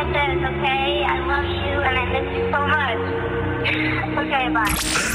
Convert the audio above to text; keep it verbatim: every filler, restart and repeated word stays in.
forget this, okay? I love you and I miss you so much. Okay, bye.